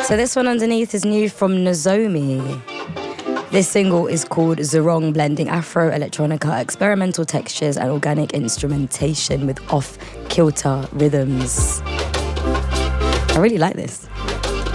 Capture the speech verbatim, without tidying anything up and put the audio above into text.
So this one underneath is new from Nozomi. This single is called Zerong, blending Afro, electronica, experimental textures and organic instrumentation with off-kilter rhythms. I really like this.